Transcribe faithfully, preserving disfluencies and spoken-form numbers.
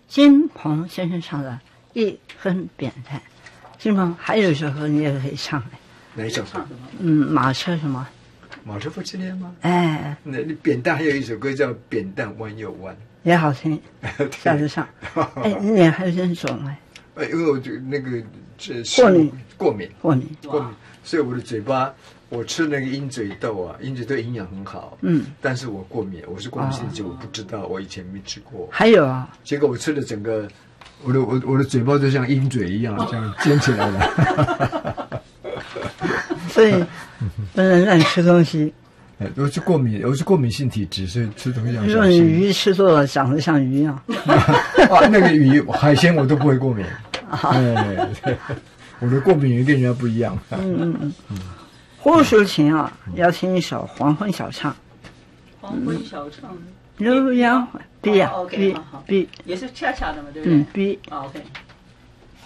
金鹏先生唱的《一分扁担》。金鹏还有一首歌你也可以唱哎。 哪一首歌？ 嗯，马车什么？ 马车夫妻恋吗？ 哎， 那扁担还有一首歌叫《扁担弯又弯》， 也好听，下次唱。哎，你脸还有点肿哎。 哎，因为我就那个这过敏， 过敏， 过敏， 过敏，所以我的嘴巴，我吃那个鹰嘴豆啊，鹰嘴豆营养很好， 嗯， 但是我过敏，我是过敏性疾，我不知道，我以前没吃过。 还有啊， 结果我吃的整个，我的我我的嘴巴就像鹰嘴一样，这样尖起来了。 所以不能乱吃东西。 我是过敏，我是过敏性体质，所以吃东西要小心。 如果你鱼吃多了，长得像鱼一样。 啊，那个鱼海鲜我都不会过敏。哎，我的过敏源跟人家不一样。 嗯嗯嗯。胡淑琴啊，要听一首《黄昏小唱》。 黄昏小唱。 浏阳 B 啊 ，OK， B B 也是恰恰的嘛，对不对？ 嗯 B。 OK。